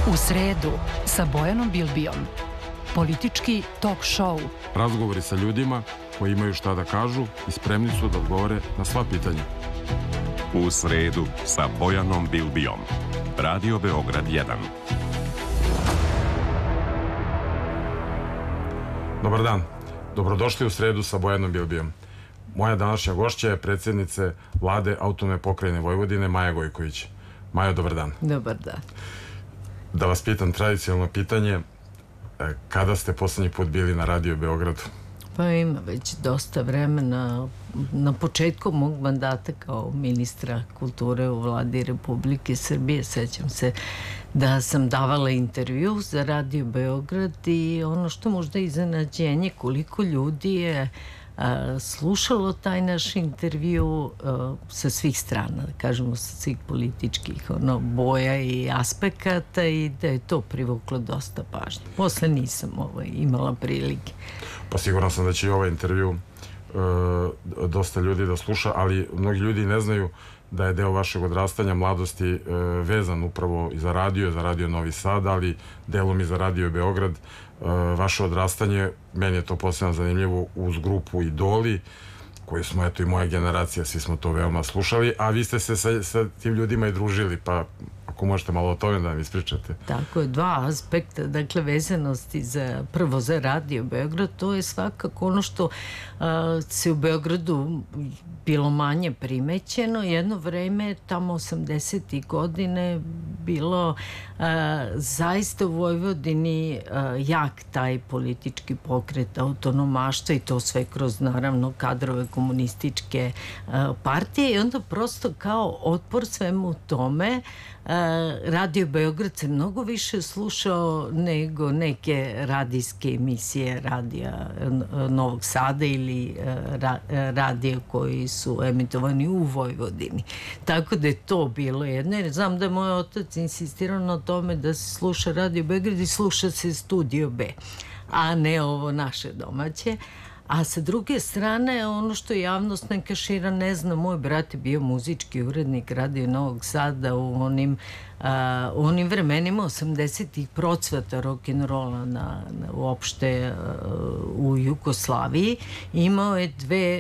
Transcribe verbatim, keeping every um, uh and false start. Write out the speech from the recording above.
U sredu sa Bojanom Bilbijom. Politički talk show. Razgovori sa ljudima koji imaju šta da kažu i spremni su da odgovore na sva pitanja. U sredu sa Bojanom Bilbijom. Radio Beograd jedan. Dobar dan. Dobrodošli u sredu sa Bojanom Bilbijom. Moja današnja gošća je predsjednice Vlade Autonomne pokrajine Vojvodine, Maja Gojković. Majo, dobar dan. Dobar dan. Da vas pitam tradicionalno pitanje, kada ste poslednji put bili na Radio Beogradu? Pa ima već dosta vremena. Na početku mog mandata kao ministra kulture u Vladi Republike Srbije sećam se da sam davala intervju za Radio Beograd i ono što možda iznenađenje koliko ljudi je a, slušalo taj naš intervju a, sa svih strana, da kažemo sa svih političkih ono, boja i aspekata i da je to privuklo dosta pažnje. Posle nisam ovaj, imala prilike. Pa siguran sam da će i ovaj intervju e, dosta ljudi da sluša, ali mnogi ljudi ne znaju da je deo vašeg odrastanja, mladosti e, vezan upravo i za radio, za Radio Novi Sad, ali delom i za Radio Beograd. E, vaše odrastanje, meni je to posebno zanimljivo, uz grupu Idoli, koju smo, eto i moja generacija, svi smo to veoma slušali, a vi ste se sa, sa tim ljudima i družili, pa ako možete malo o tome da vam ispričate. Tako je, dva aspekta, dakle vezanosti za, prvo za Radio Beograd, to je svakako ono što a, se u Beogradu bilo manje primećeno. Jedno vreme, tamo osamdesetih godine, bilo a, zaista u Vojvodini a, jak taj politički pokret autonomaštva i to sve kroz naravno kadrove komunističke a, partije i onda prosto kao otpor svemu tome Radio Beograd se mnogo više slušao nego neke radijske emisije Radija Novog Sada ili ra, radija koji su emitovani u Vojvodini. Tako da je to bilo jedno, jer znam da je moj otac insistirao na tome da se sluša Radio Beograd i sluša se Studio B, a ne ovo naše domaće. A sa druge strane, ono što javnost ne kašira, ne zna, moj brat je bio muzički urednik Radio Novog Sada u onim, a, u onim vremenima osamdesetih procvata rock'n'rolla na, na, uopšte a, u Jugoslaviji. Imao je dve